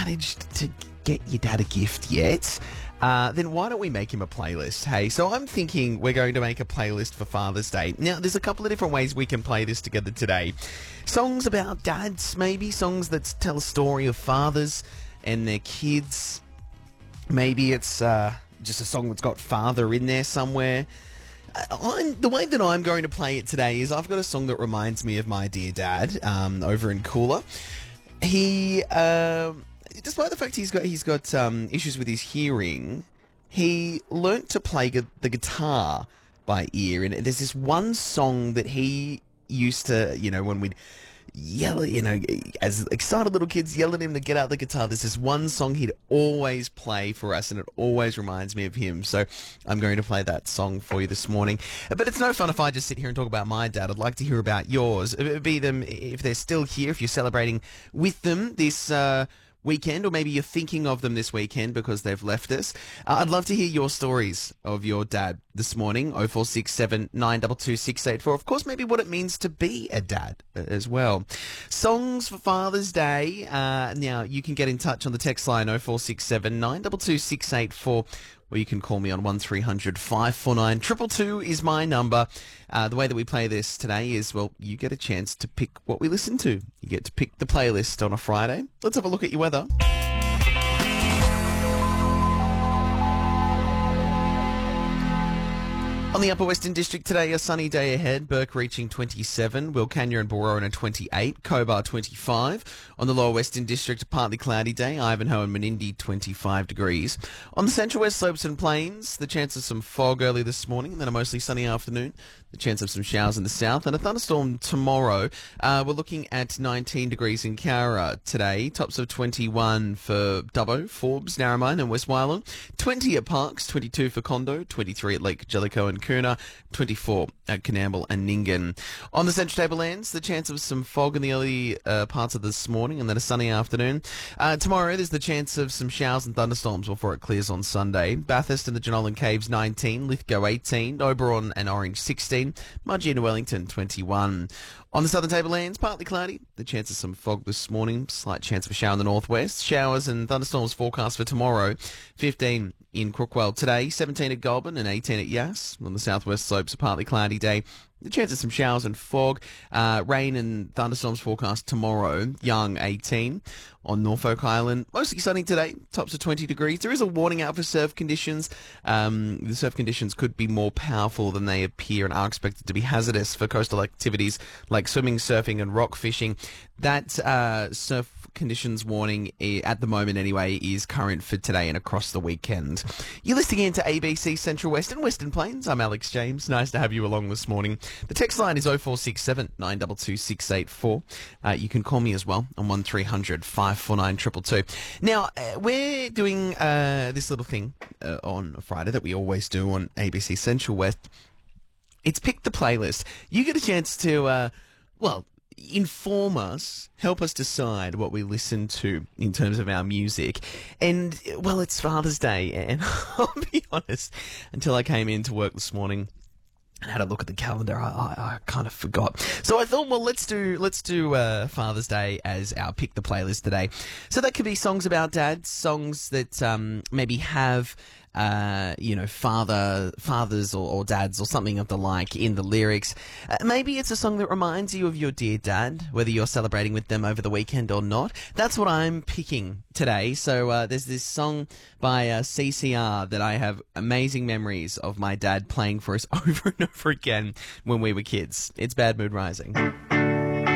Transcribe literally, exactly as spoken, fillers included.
managed to get your dad a gift yet, uh, then why don't we make him a playlist? Hey, so I'm thinking we're going to make a playlist for Father's Day. Now, there's a couple of different ways we can play this together today. Songs about dads, maybe. Songs that tell a story of fathers and their kids. Maybe it's uh, just a song that's got father in there somewhere. I'm, the way that I'm going to play it today is I've got a song that reminds me of my dear dad um, over in Coolah. He, uh, despite the fact he's got he's got um, issues with his hearing, he learnt to play gu- the guitar by ear. And there's this one song that he used to, you know, when we'd yell, you know, as excited little kids yell at him to get out the guitar, there's this one song he'd always play for us, and it always reminds me of him. So I'm going to play that song for you this morning. But it's no fun if I just sit here and talk about my dad. I'd like to hear about yours. It would be them if they're still here, if you're celebrating with them this uh weekend, or maybe you're thinking of them this weekend because they've left us. Uh, I'd love to hear your stories of your dad this morning. oh four six seven, nine two two, six eight four. Of course, maybe what it means to be a dad as well. Songs for Father's Day. Uh, now, you can get in touch on the text line oh four six seven, nine two two, six eight four. Or you can call me on one three hundred, five four nine, two two two is my number. Uh, the way that we play this today is, well, you get a chance to pick what we listen to. You get to pick the playlist on a Friday. Let's have a look at your weather. On the Upper Western District today, a sunny day ahead. Burke reaching twenty-seven, Wilcannia and Borrona twenty-eight, Cobar twenty-five. On the Lower Western District, a partly cloudy day. Ivanhoe and Menindee twenty-five degrees. On the Central West Slopes and Plains, the chance of some fog early this morning, and then a mostly sunny afternoon. The chance of some showers in the south and a thunderstorm tomorrow. Uh, we're looking at nineteen degrees in Cowra today. Tops of twenty-one for Dubbo, Forbes, Narromine and West Wyalong. twenty at Parkes, twenty-two for Condo, twenty-three at Lake Jellicoe and Coona, twenty-four at Coonamble and Nyngan. On the Central Tablelands, the chance of some fog in the early uh, parts of this morning and then a sunny afternoon. Uh, tomorrow, there's the chance of some showers and thunderstorms before it clears on Sunday. Bathurst and the Jenolan Caves, nineteen. Lithgow, eighteen. Oberon and Orange, sixteen. Mudgee and Wellington, twenty-one. On the Southern Tablelands, partly cloudy. The chance of some fog this morning. Slight chance of a shower in the northwest. Showers and thunderstorms forecast for tomorrow. fifteen in Crookwell today. seventeen at Goulburn and eighteen at Yass. On the southwest slopes, a partly cloudy day. The chance of some showers and fog. Uh, rain and thunderstorms forecast tomorrow. Young, eighteen. On Norfolk Island, mostly sunny today. Tops of twenty degrees. There is a warning out for surf conditions. Um, the surf conditions could be more powerful than they appear and are expected to be hazardous for coastal activities like swimming, surfing and rock fishing. That uh, surf conditions warning, at the moment anyway, is current for today and across the weekend. You're listening in to A B C Central West and Western Plains. I'm Alex James. Nice to have you along this morning. The text line is oh four six seven, nine two two, six eight four. Uh, you can call me as well on one three hundred, five four nine, two two two. Now, uh, we're doing uh, this little thing uh, on Friday that we always do on A B C Central West. It's Pick the Playlist. You get a chance to, uh, well, inform us, help us decide what we listen to in terms of our music. And, well, it's Father's Day, and I'll be honest, until I came in to work this morning and had a look at the calendar, I, I, I kind of forgot. So I thought, well, let's do let's do uh, Father's Day as our Pick the Playlist today. So that could be songs about dads, songs that um, maybe have uh, you know, father, fathers or, or dads or something of the like in the lyrics. Uh, maybe it's a song that reminds you of your dear dad, whether you're celebrating with them over the weekend or not. That's what I'm picking today. So uh, there's this song by uh, C C R that I have amazing memories of my dad playing for us over and over again when we were kids. It's Bad Mood Rising.